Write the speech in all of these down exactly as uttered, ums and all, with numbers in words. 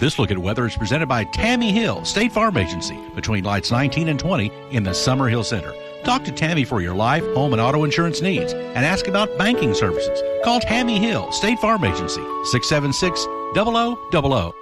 This look at weather is presented by Tammy Hill, State Farm Agency, between lights nineteen and twenty in the Summerhill Center. Talk to Tammy for your life, home, and auto insurance needs and ask about banking services. Call Tammy Hill, State Farm Agency, six seven six, zero zero zero zero.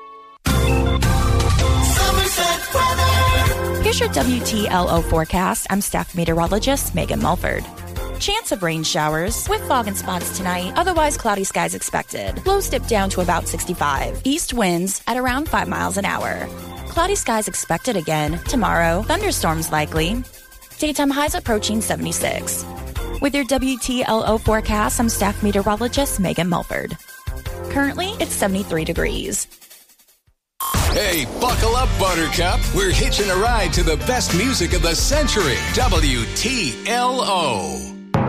Here's your W T L O forecast. I'm staff meteorologist Megan Mulford. Chance of rain showers with fog and spots tonight. Otherwise, cloudy skies expected. Lows dip down to about sixty-five. East winds at around five miles an hour. Cloudy skies expected again tomorrow. Thunderstorms likely. Daytime highs approaching seventy-six. With your W T L O forecast, I'm staff meteorologist Megan Mulford. Currently, it's seventy-three degrees. Hey, buckle up, Buttercup. We're hitching a ride to the best music of the century. W T L O.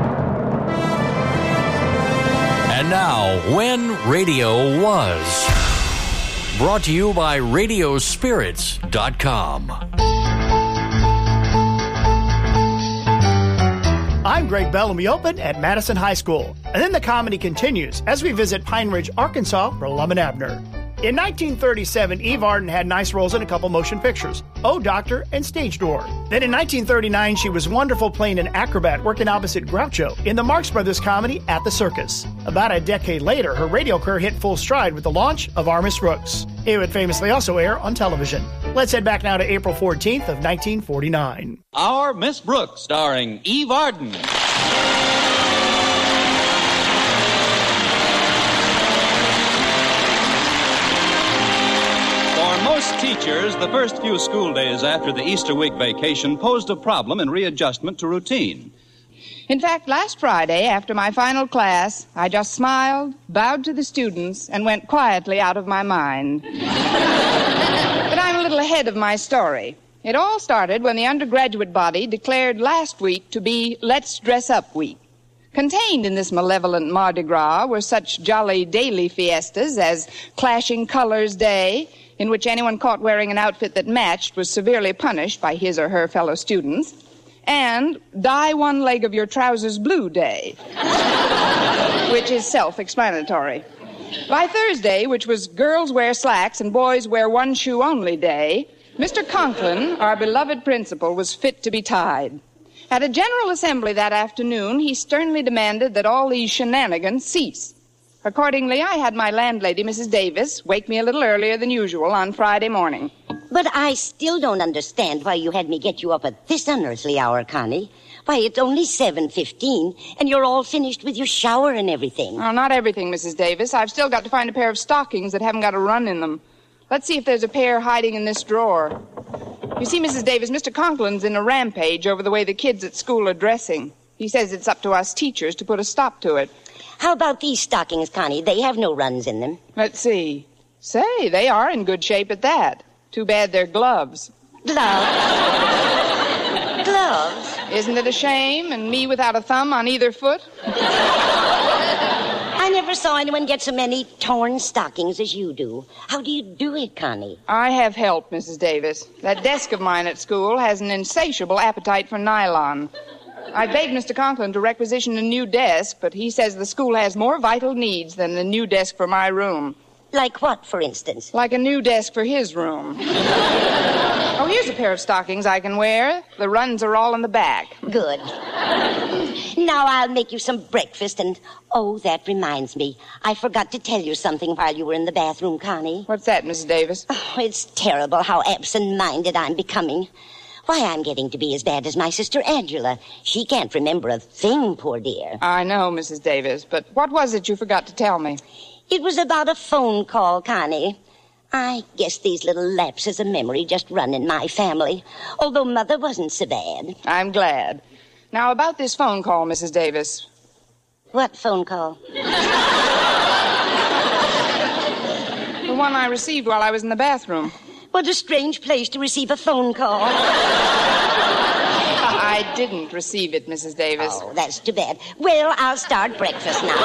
And now, When Radio Was. Brought to you by radio spirits dot com. I'm Greg Bell, and we open at Madison High School. And then the comedy continues as we visit Pine Ridge, Arkansas for Lum and Abner. In nineteen thirty-seven, Eve Arden had nice roles in a couple motion pictures, Oh Doctor and Stage Door. Then in nineteen thirty-nine, she was wonderful playing an acrobat working opposite Groucho in the Marx Brothers comedy At the Circus. About a decade later, her radio career hit full stride with the launch of Our Miss Brooks. It would famously also air on television. Let's head back now to April fourteenth of nineteen forty-nine. Our Miss Brooks, starring Eve Arden. Most teachers, the first few school days after the Easter week vacation posed a problem in readjustment to routine. In fact, last Friday, after my final class, I just smiled, bowed to the students, and went quietly out of my mind. But I'm a little ahead of my story. It all started when the undergraduate body declared last week to be Let's Dress Up Week. Contained in this malevolent Mardi Gras were such jolly daily fiestas as Clashing Colors Day, in which anyone caught wearing an outfit that matched was severely punished by his or her fellow students, and Dye One Leg of Your Trousers Blue Day, which is self-explanatory. By Thursday, which was Girls Wear Slacks and Boys Wear One Shoe Only Day, Mister Conklin, our beloved principal, was fit to be tied. At a general assembly that afternoon, he sternly demanded that all these shenanigans cease. Accordingly, I had my landlady, Missus Davis, wake me a little earlier than usual on Friday morning. But I still don't understand why you had me get you up at this unearthly hour, Connie. Why, it's only seven fifteen, and you're all finished with your shower and everything. Oh, not everything, Missus Davis. I've still got to find a pair of stockings that haven't got a run in them. Let's see if there's a pair hiding in this drawer. You see, Missus Davis, Mister Conklin's in a rampage over the way the kids at school are dressing. He says it's up to us teachers to put a stop to it. How about these stockings, Connie? They have no runs in them. Let's see. Say, they are in good shape at that. Too bad they're gloves. Gloves? Gloves? Isn't it a shame? And me without a thumb on either foot? I never saw anyone get so many torn stockings as you do. How do you do it, Connie? I have help, Missus Davis. That desk of mine at school has an insatiable appetite for nylon. I begged Mister Conklin to requisition a new desk, but he says the school has more vital needs than the new desk for my room. Like what, for instance? Like a new desk for his room. Oh, here's a pair of stockings I can wear. The runs are all in the back. Good. Now I'll make you some breakfast, and, oh, that reminds me. I forgot to tell you something while you were in the bathroom, Connie. What's that, Missus Davis? Oh, it's terrible how absent-minded I'm becoming. Why, I'm getting to be as bad as my sister Angela. She can't remember a thing, poor dear. I know, Missus Davis, but what was it you forgot to tell me? It was about a phone call, Connie. I guess these little lapses of memory just run in my family, although Mother wasn't so bad. I'm glad. Now, about this phone call, Missus Davis. What phone call? The one I received while I was in the bathroom. What a strange place to receive a phone call. I didn't receive it, Missus Davis. Oh, that's too bad. Well, I'll start breakfast now.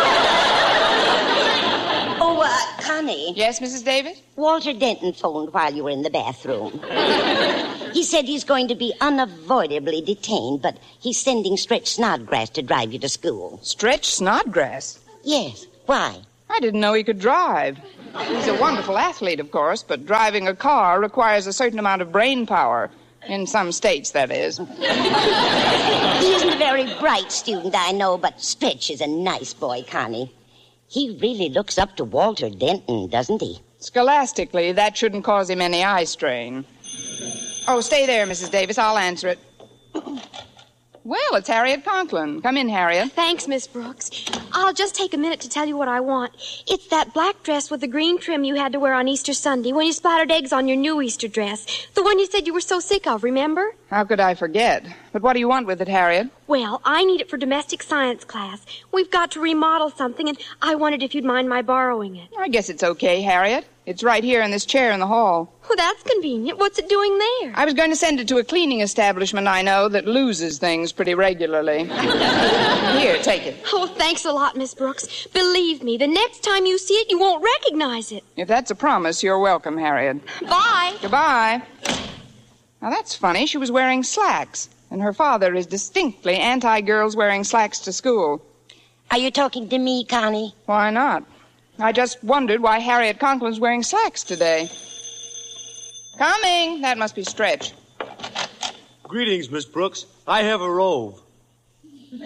Oh, uh, Connie. Yes, Missus Davis? Walter Denton phoned while you were in the bathroom. He said he's going to be unavoidably detained, but he's sending Stretch Snodgrass to drive you to school. Stretch Snodgrass? Yes. Why? I didn't know he could drive. He's a wonderful athlete, of course, but driving a car requires a certain amount of brain power. In some states, that is. He isn't a very bright student, I know, but Stretch is a nice boy, Connie. He really looks up to Walter Denton, doesn't he? Scholastically, that shouldn't cause him any eye strain. Oh, stay there, Missus Davis. I'll answer it. Well, it's Harriet Conklin. Come in, Harriet. Thanks, Miss Brooks. I'll just take a minute to tell you what I want. It's that black dress with the green trim you had to wear on Easter Sunday when you splattered eggs on your new Easter dress. The one you said you were so sick of, remember? How could I forget? But what do you want with it, Harriet? Well, I need it for domestic science class. We've got to remodel something, and I wondered if you'd mind my borrowing it. I guess it's okay, Harriet. It's right here in this chair in the hall. Oh, that's convenient. What's it doing there? I was going to send it to a cleaning establishment I know that loses things pretty regularly. Here, take it. Oh, thanks a lot, Miss Brooks. Believe me, the next time you see it, you won't recognize it. If that's a promise, you're welcome, Harriet. Bye. Goodbye. Now, that's funny. She was wearing slacks, and her father is distinctly anti-girls wearing slacks to school. Are you talking to me, Connie? Why not? I just wondered why Harriet Conklin's wearing slacks today. Coming. That must be Stretch. Greetings, Miss Brooks. I have a robe. Is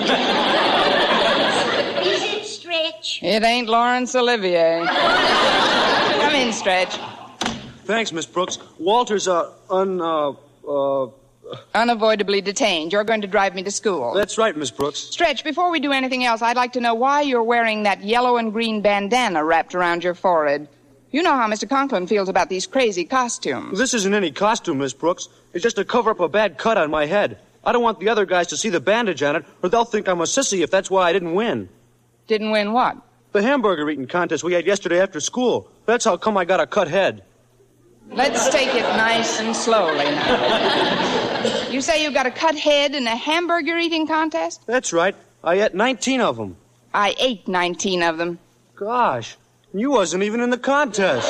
it Stretch? It ain't Laurence Olivier. Come in, Stretch. Thanks, Miss Brooks. Walter's, uh, un, uh, uh... Unavoidably detained. You're going to drive me to school. That's right, Miss Brooks. Stretch, before we do anything else, I'd like to know why you're wearing that yellow and green bandana wrapped around your forehead. You know how Mister Conklin feels about these crazy costumes. This isn't any costume, Miss Brooks. It's just to cover up a bad cut on my head. I don't want the other guys to see the bandage on it, or they'll think I'm a sissy if that's why I didn't win. Didn't win what? The hamburger eating contest we had yesterday after school. That's how come I got a cut head. Let's take it nice and slowly now. You say you got a cut head in a hamburger eating contest? That's right. I ate nineteen of them. I ate nineteen of them. Gosh, you wasn't even in the contest.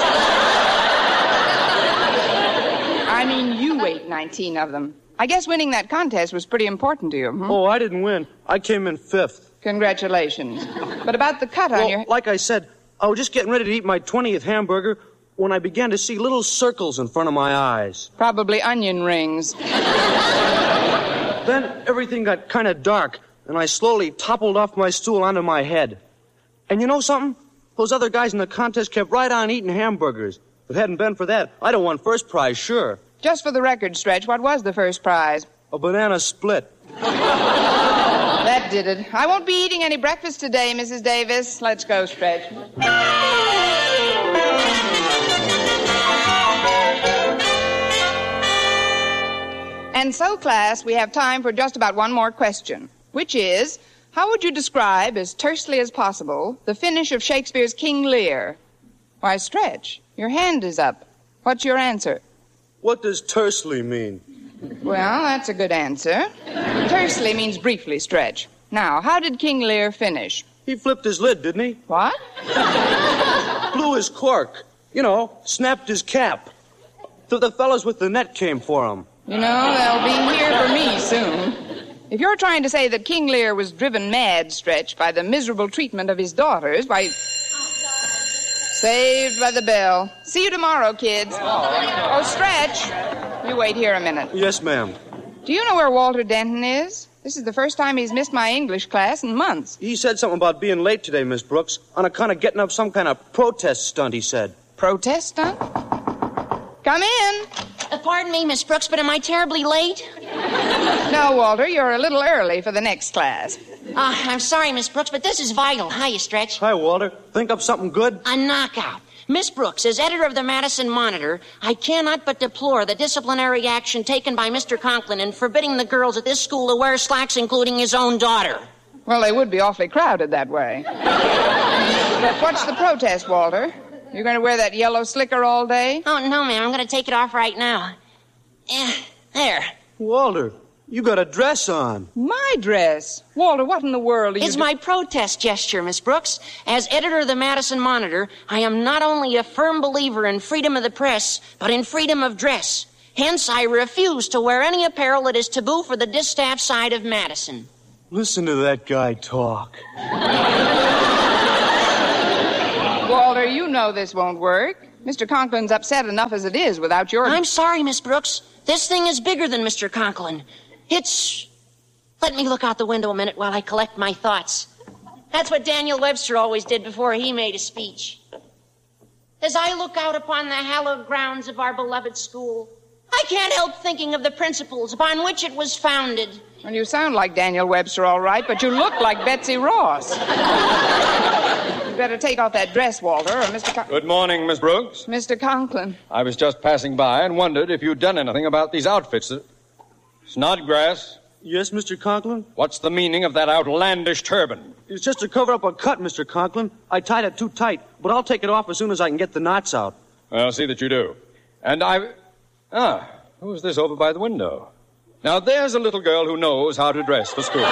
I mean, you ate nineteen of them. I guess winning that contest was pretty important to you, hmm? Oh, I didn't win. I came in fifth. Congratulations. But about the cut well, on your... like I said, I was just getting ready to eat my twentieth hamburger when I began to see little circles in front of my eyes. Probably onion rings. Then everything got kind of dark, and I slowly toppled off my stool onto my head. And you know something? Those other guys in the contest kept right on eating hamburgers. If it hadn't been for that, I'd have won first prize, sure. Just for the record, Stretch, what was the first prize? A banana split. That did it. I won't be eating any breakfast today, Missus Davis. Let's go, Stretch. And so, class, we have time for just about one more question, which is, how would you describe, as tersely as possible, the finish of Shakespeare's King Lear? Why, Stretch, your hand is up. What's your answer? What does tersely mean? Well, that's a good answer. Tersely means briefly, Stretch. Now, how did King Lear finish? He flipped his lid, didn't he? What? Blew his cork. You know, snapped his cap. So the fellows with the net came for him. You know, they'll be here for me soon. If you're trying to say that King Lear was driven mad, Stretch, by the miserable treatment of his daughters, why... Saved by the bell. See you tomorrow, kids. Oh, Stretch, you wait here a minute. Yes, ma'am. Do you know where Walter Denton is? This is the first time he's missed my English class in months. He said something about being late today, Miss Brooks, on account of getting up some kind of protest stunt, he said. Protest stunt? Come in. Uh, pardon me, Miss Brooks, but am I terribly late? No, Walter, you're a little early for the next class. Uh, I'm sorry, Miss Brooks, but this is vital. Hiya, Stretch. Hi, Walter. Think up something good? A knockout. Miss Brooks, as editor of the Madison Monitor, I cannot but deplore the disciplinary action taken by Mister Conklin in forbidding the girls at this school to wear slacks, including his own daughter. Well, they would be awfully crowded that way. But what's the protest, Walter? You're going to wear that yellow slicker all day? Oh, no, ma'am. I'm going to take it off right now. Eh, there. Walter, you got a dress on. My dress? Walter, what in the world are you... It's my protest gesture, Miss Brooks. As editor of the Madison Monitor, I am not only a firm believer in freedom of the press, but in freedom of dress. Hence, I refuse to wear any apparel that is taboo for the distaff side of Madison. Listen to that guy talk. Walter, you know know this won't work. Mister Conklin's upset enough as it is without your... I'm sorry, Miss Brooks. This thing is bigger than Mister Conklin. It's... Let me look out the window a minute while I collect my thoughts. That's what Daniel Webster always did before he made a speech. As I look out upon the hallowed grounds of our beloved school, I can't help thinking of the principles upon which it was founded. Well, you sound like Daniel Webster, all right, but you look like Betsy Ross. You better take off that dress, Walter, or Mister Con- Good morning, Miss Brooks. Mister Conklin. I was just passing by and wondered if you'd done anything about these outfits. Snodgrass? Yes, Mister Conklin? What's the meaning of that outlandish turban? It's just to cover up a cut, Mister Conklin. I tied it too tight, but I'll take it off as soon as I can get the knots out. I'll see that you do. And I... Ah, who's this over by the window? Now, there's a little girl who knows how to dress for school.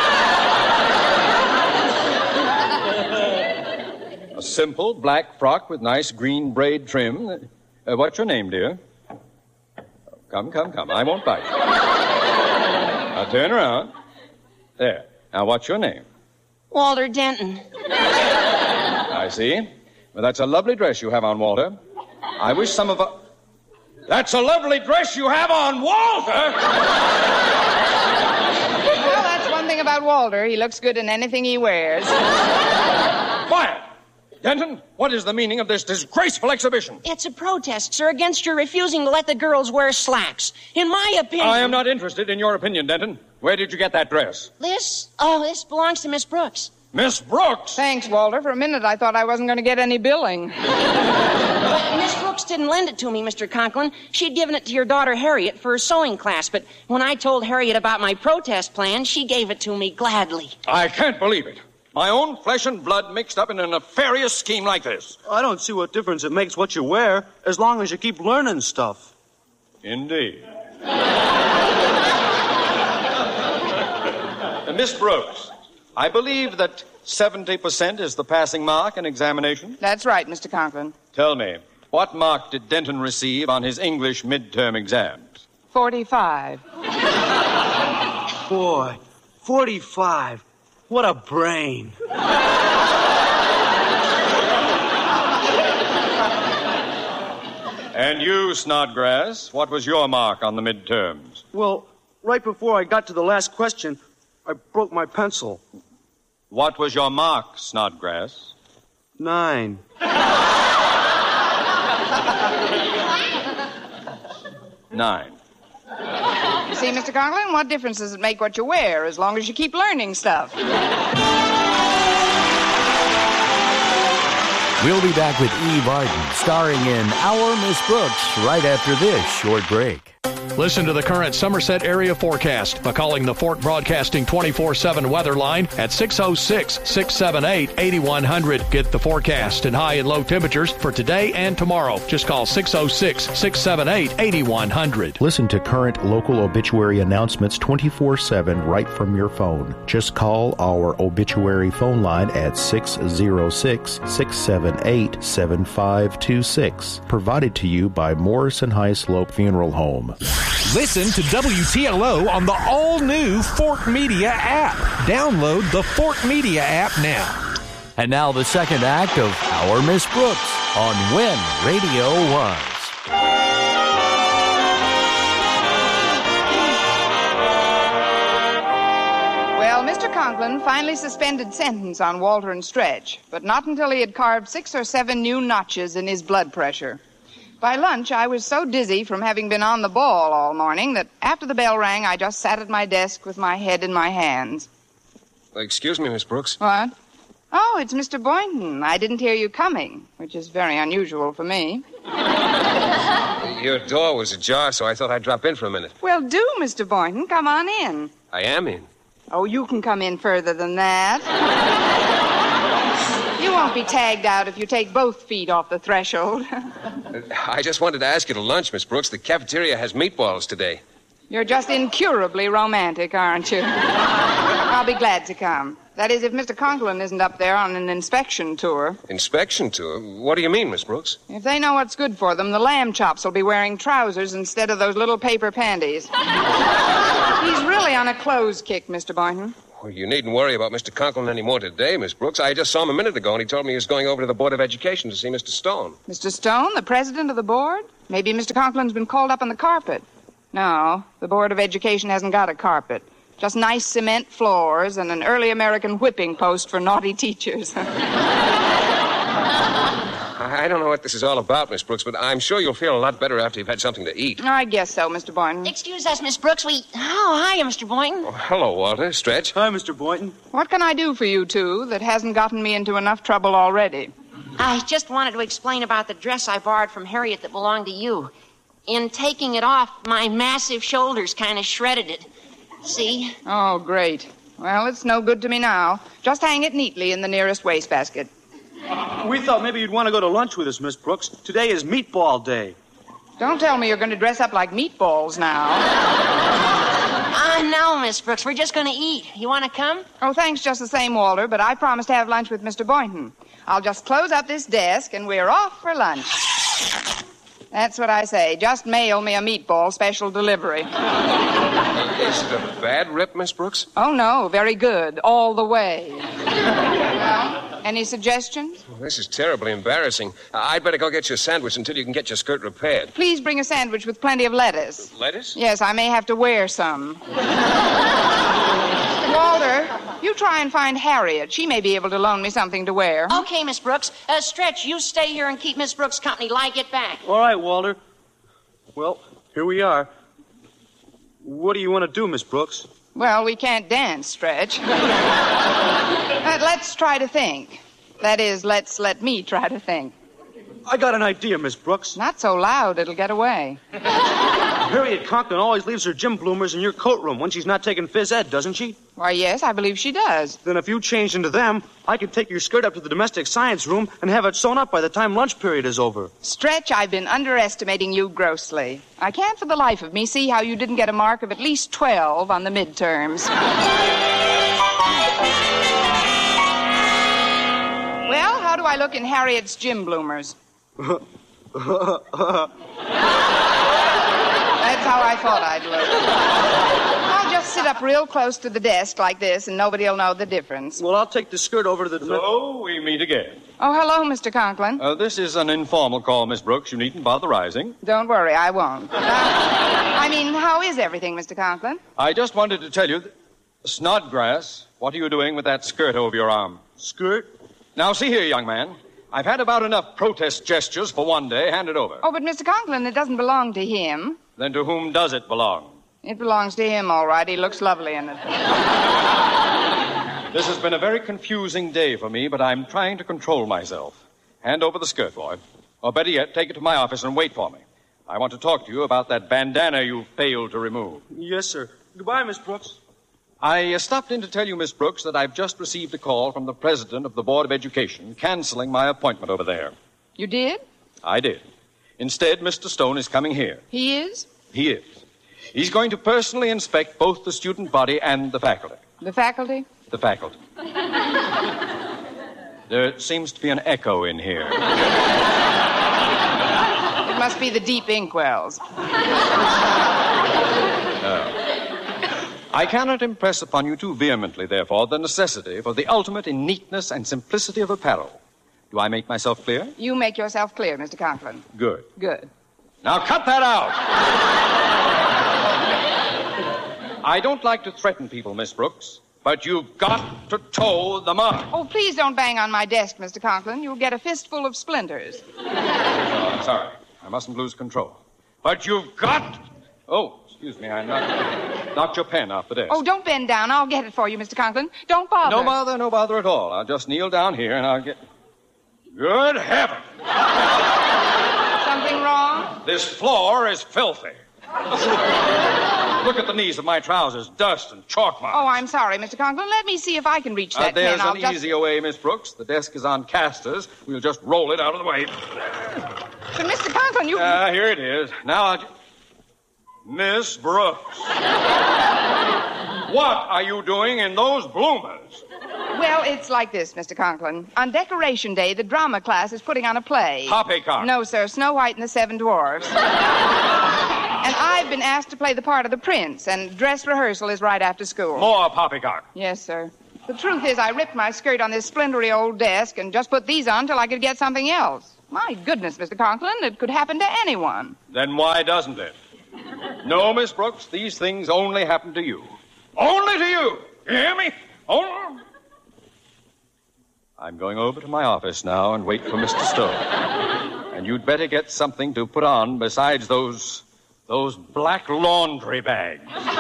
A simple black frock with nice green braid trim. Uh, what's your name, dear? Come, come, come. I won't bite. Now, turn around. There. Now, what's your name? Walter Denton. I see. Well, that's a lovely dress you have on, Walter. I wish some of us... That's a lovely dress you have on, Walter! Well, that's one thing about Walter. He looks good in anything he wears. Quiet! Denton, what is the meaning of this disgraceful exhibition? It's a protest, sir, against your refusing to let the girls wear slacks. In my opinion... I am not interested in your opinion, Denton. Where did you get that dress? This? Oh, this belongs to Miss Brooks. Miss Brooks? Thanks, Walter. For a minute, I thought I wasn't going to get any billing. But Miss Brooks didn't lend it to me, Mister Conklin. She'd given it to your daughter, Harriet, for her sewing class. But when I told Harriet about my protest plan, she gave it to me gladly. I can't believe it. My own flesh and blood mixed up in a nefarious scheme like this. I don't see what difference it makes what you wear, as long as you keep learning stuff. Indeed. uh, Miss Brooks, I believe that seventy percent is the passing mark in examination. That's right, Mister Conklin. Tell me, what mark did Denton receive on his English midterm exams? Forty-five. Boy, forty-five. What a brain. And you, Snodgrass, what was your mark on the midterms? Well, right before I got to the last question, I broke my pencil. What was your mark, Snodgrass? Nine. Nine. You see, Mister Conklin, what difference does it make what you wear, as long as you keep learning stuff? We'll be back with Eve Arden, starring in Our Miss Brooks, right after this short break. Listen to the current Somerset area forecast by calling the Fort Broadcasting twenty-four seven weather line at six oh six, six seven eight, eight one zero zero. Get the forecast and high and low temperatures for today and tomorrow. Just call six oh six, six seven eight, eight one zero zero. Listen to current local obituary announcements twenty-four seven right from your phone. Just call our obituary phone line at six oh six, six seven eight, seven five two six. Provided to you by Morrison High Slope Funeral Home. Listen to W T L O on the all-new Fort Media app. Download the Fort Media app now. And now the second act of Our Miss Brooks on When Radio Was. Well, Mister Conklin finally suspended sentence on Walter and Stretch, but not until he had carved six or seven new notches in his blood pressure. By lunch, I was so dizzy from having been on the ball all morning that after the bell rang, I just sat at my desk with my head in my hands. Excuse me, Miss Brooks. What? Oh, it's Mister Boynton. I didn't hear you coming, which is very unusual for me. Your door was ajar, so I thought I'd drop in for a minute. Well, do, Mister Boynton. Come on in. I am in. Oh, you can come in further than that. You won't be tagged out if you take both feet off the threshold. I just wanted to ask you to lunch, Miss Brooks. The cafeteria has meatballs today. You're just incurably romantic, aren't you? I'll be glad to come. That is, if Mister Conklin isn't up there on an inspection tour. Inspection tour? What do you mean, Miss Brooks? If they know what's good for them, the lamb chops will be wearing trousers instead of those little paper panties. He's really on a clothes kick, Mister Boynton. Well, you needn't worry about Mister Conklin anymore today, Miss Brooks. I just saw him a minute ago, and he told me he was going over to the Board of Education to see Mister Stone. Mister Stone, the president of the board? Maybe Mister Conklin's been called up on the carpet. No, the Board of Education hasn't got a carpet. Just nice cement floors and an early American whipping post for naughty teachers. I don't know what this is all about, Miss Brooks, but I'm sure you'll feel a lot better after you've had something to eat. I guess so, Mister Boynton. Excuse us, Miss Brooks. We... Oh, hi, Mister Boynton. Oh, hello, Walter. Stretch. Hi, Mister Boynton. What can I do for you two that hasn't gotten me into enough trouble already? I just wanted to explain about the dress I borrowed from Harriet that belonged to you. In taking it off, my massive shoulders kind of shredded it. See? Oh, great. Well, it's no good to me now. Just hang it neatly in the nearest wastebasket. We thought maybe you'd want to go to lunch with us, Miss Brooks. Today is meatball day. Don't tell me you're going to dress up like meatballs now. Ah, uh, no, Miss Brooks. We're just going to eat. You want to come? Oh, thanks just the same, Walter, but I promised to have lunch with Mister Boynton. I'll just close up this desk and we're off for lunch. That's what I say. Just mail me a meatball special delivery. Is it a bad rip, Miss Brooks? Oh, no. Very good. All the way. Well, any suggestions? Well, this is terribly embarrassing. Uh, I'd better go get you a sandwich until you can get your skirt repaired. Please bring a sandwich with plenty of lettuce. Lettuce? Yes, I may have to wear some. Walter, you try and find Harriet. She may be able to loan me something to wear. Okay, Miss Brooks. Uh, Stretch, you stay here and keep Miss Brooks company till I get back. All right, Walter. Well, here we are. What do you want to do, Miss Brooks? Well, we can't dance, Stretch. But let's try to think. That is, let's let me try to think. I got an idea, Miss Brooks. Not so loud, it'll get away. Harriet Conklin always leaves her gym bloomers in your coat room when she's not taking phys ed, doesn't she? Why, yes, I believe she does. Then if you changed into them, I could take your skirt up to the domestic science room and have it sewn up by the time lunch period is over. Stretch, I've been underestimating you grossly. I can't for the life of me see how you didn't get a mark of at least twelve on the midterms. Well, how do I look in Harriet's gym bloomers? That's how I thought I'd look. I'll just sit up real close to the desk like this, and nobody'll know the difference. Well, I'll take the skirt over to the... So, we meet again. Oh, hello, Mister Conklin. Uh, this is an informal call, Miss Brooks. You needn't bother rising. Don't worry, I won't. Uh, I mean, how is everything, Mister Conklin? I just wanted to tell you... That... Snodgrass, what are you doing with that skirt over your arm? Skirt? Now, see here, young man. I've had about enough protest gestures for one day. Hand it over. Oh, but Mister Conklin, it doesn't belong to him. Then to whom does it belong? It belongs to him, all right. He looks lovely in it. This has been a very confusing day for me, but I'm trying to control myself. Hand over the skirt, boy. Or better yet, take it to my office and wait for me. I want to talk to you about that bandana you failed to remove. Yes, sir. Goodbye, Miss Brooks. I uh, stopped in to tell you, Miss Brooks, that I've just received a call from the president of the Board of Education canceling my appointment over there. You did? I did. Instead, Mister Stone is coming here. He is? He is. He's going to personally inspect both the student body and the faculty. The faculty? The faculty. There seems to be an echo in here. It must be the deep inkwells. Uh, I cannot impress upon you too vehemently, therefore, the necessity for the ultimate in neatness and simplicity of apparel. Do I make myself clear? You make yourself clear, Mister Conklin. Good. Good. Now cut that out! I don't like to threaten people, Miss Brooks, but you've got to toe the mark. Oh, please don't bang on my desk, Mister Conklin. You'll get a fistful of splinters. Oh, I'm sorry. I mustn't lose control. But you've got... Oh, excuse me, I knocked, knocked your pen off the desk. Oh, don't bend down. I'll get it for you, Mister Conklin. Don't bother. No bother, no bother at all. I'll just kneel down here and I'll get... Good heaven! Something wrong? This floor is filthy. Look at the knees of my trousers, dust and chalk marks. Oh, I'm sorry, Mister Conklin. Let me see if I can reach that uh, there's pen. I'll an just... easier way, Miss Brooks. The desk is on casters. We'll just roll it out of the way. But, Mister Conklin, you... Ah, uh, here it is. Now I'll... Ju- Miss Brooks. What are you doing in those bloomers? Well, it's like this, Mister Conklin. On Decoration Day, the drama class is putting on a play. Poppycock. No, sir. Snow White and the Seven Dwarfs. And I've been asked to play the part of the prince, and dress rehearsal is right after school. More poppycock. Yes, sir. The truth is, I ripped my skirt on this splintery old desk and just put these on till I could get something else. My goodness, Mister Conklin, it could happen to anyone. Then why doesn't it? No, Miss Brooks, these things only happen to you. Only to you! You hear me? Only... I'm going over to my office now and wait for Mister Stone. And you'd better get something to put on besides those... those black laundry bags.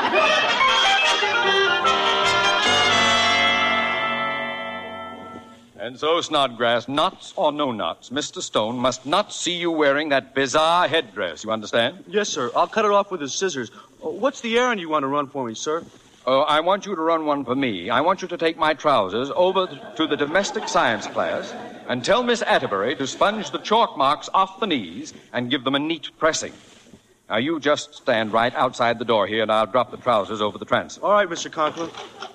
And so, Snodgrass, knots or no knots, Mister Stone must not see you wearing that bizarre headdress. You understand? Yes, sir. I'll cut it off with his scissors. Uh, what's the errand you want to run for me, sir? Oh, I want you to run one for me. I want you to take my trousers over to the domestic science class and tell Miss Atterbury to sponge the chalk marks off the knees and give them a neat pressing. Now, you just stand right outside the door here, and I'll drop the trousers over the transom. All right, Mister Conklin.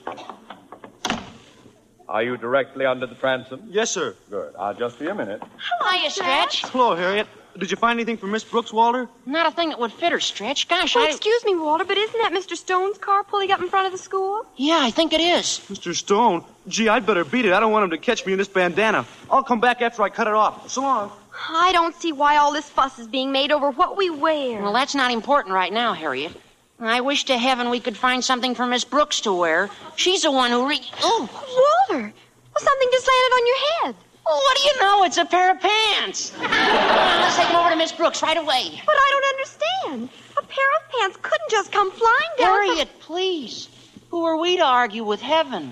Are you directly under the transom? Yes, sir. Good. I'll just be a minute. Hiya, Stretch. Hello, Harriet. Did you find anything for Miss Brooks, Walter? Not a thing that would fit her, Stretch. Gosh, Oh, I... excuse me, Walter, but isn't that Mister Stone's car pulling up in front of the school? Yeah, I think it is. Mister Stone? Gee, I'd better beat it. I don't want him to catch me in this bandana. I'll come back after I cut it off. So long. I don't see why all this fuss is being made over what we wear. Well, that's not important right now, Harriet. I wish to heaven we could find something for Miss Brooks to wear. She's the one who re... Oh, Walter! Well, something just landed on your head. Oh, what do you know? It's a pair of pants. Come on, let's take them over to Miss Brooks right away. But I don't understand. A pair of pants couldn't just come flying down. Harriet, please. Who are we to argue with heaven?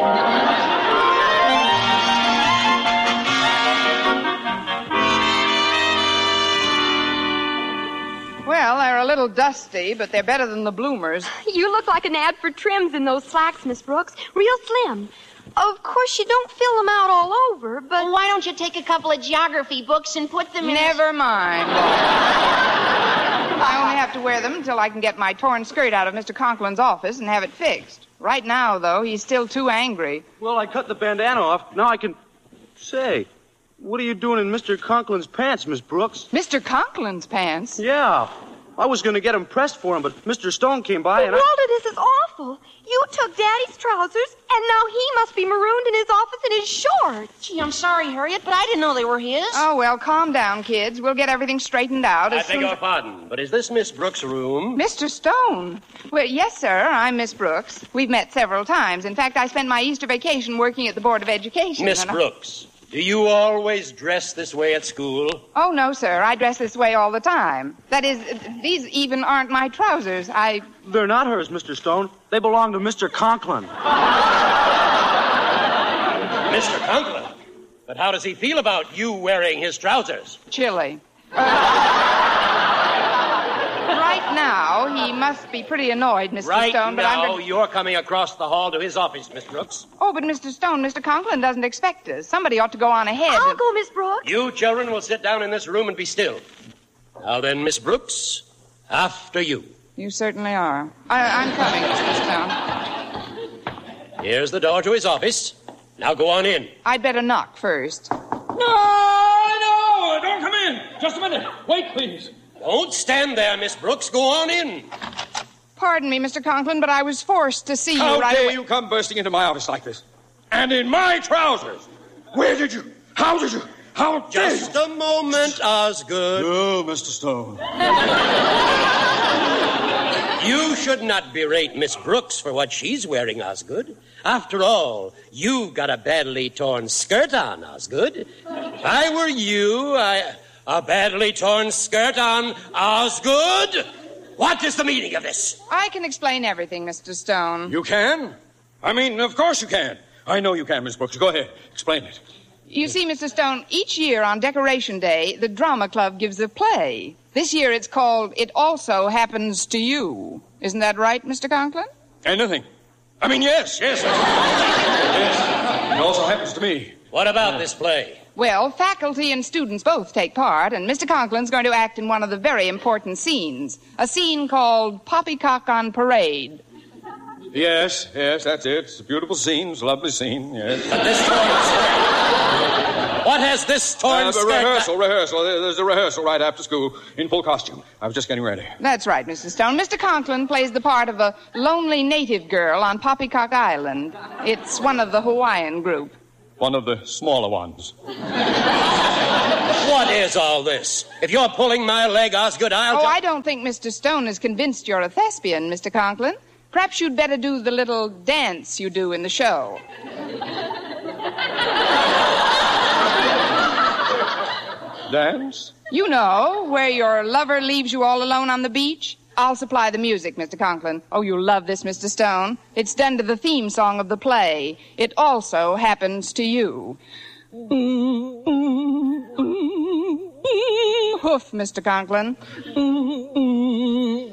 Well, they're a little dusty, but they're better than the bloomers. You look like an ad for trims in those slacks, Miss Brooks. Real slim. Of course, you don't fill them out all over, but... Well, why don't you take a couple of geography books and put them in... Never mind. I only have to wear them until I can get my torn skirt out of Mister Conklin's office and have it fixed. Right now, though, he's still too angry. Well, I cut the bandana off. Now I can... Say, what are you doing in Mister Conklin's pants, Miss Brooks? Mister Conklin's pants? Yeah. I was going to get them pressed for him, but Mister Stone came by but and Walter, I... this is awful. You took Daddy's trousers, and now he must be marooned in his office in his shorts. Gee, I'm sorry, Harriet, but I didn't know they were his. Oh, well, calm down, kids. We'll get everything straightened out I as beg soon your as... pardon, but is this Miss Brooks' room? Mister Stone. Well, yes, sir. I'm Miss Brooks. We've met several times. In fact, I spent my Easter vacation working at the Board of Education. Miss and I- Brooks, do you always dress this way at school? Oh, no, sir. I dress this way all the time. That is, these even aren't my trousers. I... They're not hers, Mister Stone. They belong to Mister Conklin. Mister Conklin? But how does he feel about you wearing his trousers? Chilly. Right now, he must be pretty annoyed, Mister Right Stone, but now, I'm... you're coming across the hall to his office, Miss Brooks. Oh, but Mister Stone, Mister Conklin doesn't expect us. Somebody ought to go on ahead. I'll go, Miss Brooks. You children will sit down in this room and be still. Now then, Miss Brooks, after you. You certainly are. I, I'm coming, Mister Stone. Here's the door to his office. Now go on in. I'd better knock first. No, no, don't come in. Just a minute. Wait, please. Don't stand there, Miss Brooks. Go on in. Pardon me, Mister Conklin, but I was forced to see How you right dare away. you come bursting into my office like this? And in my trousers! Where did you... How did you... How dare you... Just a moment, Osgood. No, Mister Stone. You should not berate Miss Brooks for what she's wearing, Osgood. After all, you've got a badly torn skirt on, Osgood. If I were you, I... A badly torn skirt on Osgood? What is the meaning of this? I can explain everything, Mister Stone. You can? I mean, of course you can. I know you can, Miss Brooks. Go ahead. Explain it. You see, Mister Stone, each year on Decoration Day, the Drama Club gives a play. This year it's called It Also Happens to You. Isn't that right, Mister Conklin? Anything. I mean, yes, yes. Yes. It also happens to me. What about this play? Well, faculty and students both take part, and Mister Conklin's going to act in one of the very important scenes. A scene called Poppycock on Parade. Yes, yes, that's it. It's a beautiful scene. It's a lovely scene, yes. But this What has this torn Uh, skirt... rehearsal, rehearsal. There's a rehearsal right after school in full costume. I was just getting ready. That's right, Mister Stone. Mister Conklin plays the part of a lonely native girl on Poppycock Island. It's one of the Hawaiian group. One of the smaller ones. What is all this? If you're pulling my leg, Osgood, I'll... Oh, ju- I don't think Mister Stone is convinced you're a thespian, Mister Conklin. Perhaps you'd better do the little dance you do in the show. Dance? You know, where your lover leaves you all alone on the beach? I'll supply the music, Mister Conklin. Oh, you'll love this, Mister Stone. It's done to the theme song of the play. It also happens to you. Hoof, Mister Conklin.